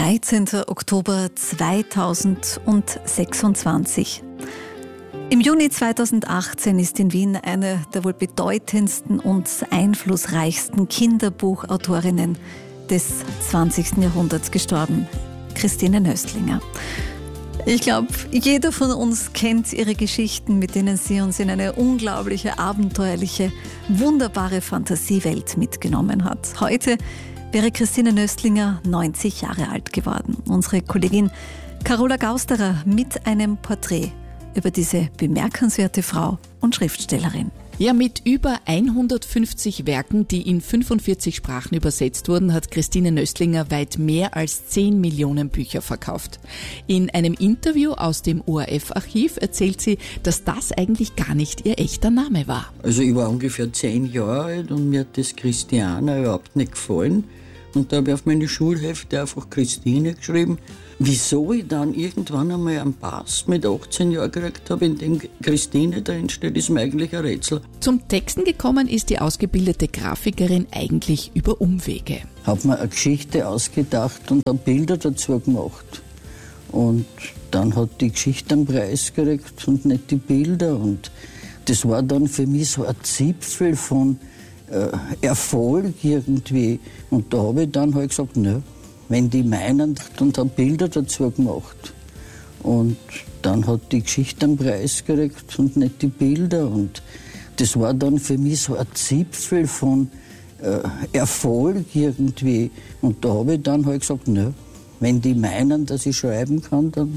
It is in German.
13. Oktober 2026. Im Juni 2018 ist in Wien eine der wohl bedeutendsten und einflussreichsten Kinderbuchautorinnen des 20. Jahrhunderts gestorben, Christine Nöstlinger. Ich glaube, jeder von uns kennt ihre Geschichten, mit denen sie uns in eine unglaubliche, abenteuerliche, wunderbare Fantasiewelt mitgenommen hat. Heute wäre Christine Nöstlinger 90 Jahre alt geworden. Unsere Kollegin Carola Gausterer mit einem Porträt über diese bemerkenswerte Frau und Schriftstellerin. Ja, mit über 150 Werken, die in 45 Sprachen übersetzt wurden, hat Christine Nöstlinger weit mehr als 10 Millionen Bücher verkauft. In einem Interview aus dem ORF-Archiv erzählt sie, dass das eigentlich gar nicht ihr echter Name war. Also ich war ungefähr 10 Jahre alt und mir hat das Christiana überhaupt nicht gefallen. Und da habe ich auf meine Schulhefte einfach Christine geschrieben. Wieso ich dann irgendwann einmal einen Pass mit 18 Jahren gekriegt habe, in dem Christine drin steht, ist mir eigentlich ein Rätsel. Zum Texten gekommen ist die ausgebildete Grafikerin eigentlich über Umwege. Ich habe mir eine Geschichte ausgedacht und dann Bilder dazu gemacht. Und dann hat die Geschichte einen Preis gekriegt und nicht die Bilder. Und das war dann für mich so ein Zipfel von Erfolg irgendwie. Und da habe ich dann halt gesagt, ne, wenn die meinen, und habe Bilder dazu gemacht. Und dann hat die Geschichte einen Preis gekriegt und nicht die Bilder. Und das war dann für mich so ein Zipfel von Erfolg irgendwie. Und da habe ich dann halt gesagt, ne, wenn die meinen, dass ich schreiben kann, dann